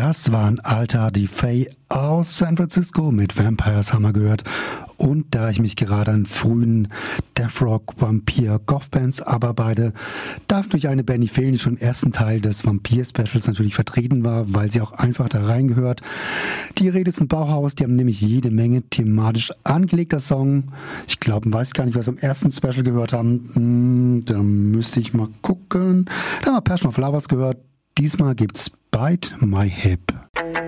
Das war ein alter Defay aus San Francisco mit Vampires haben wir gehört. Und da ich mich gerade an frühen Death Rock, Vampir, Goth-Bands abarbeite, darf durch eine Band nicht fehlen, die schon im ersten Teil des Vampir-Specials natürlich vertreten war, weil sie auch einfach da reingehört. Die Rede ist von Bauhaus, die haben nämlich jede Menge thematisch angelegter Song. Ich glaube, weiß gar nicht, was wir im ersten Special gehört haben. Da müsste ich mal gucken. Da haben wir Passion of Lovers gehört. Diesmal gibt's Bite My Hip.